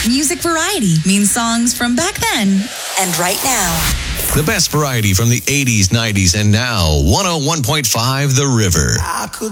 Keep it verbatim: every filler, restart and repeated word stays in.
Music variety means songs from back then and right now. The best variety from the eighties, nineties, and now. one oh one point five The River. I could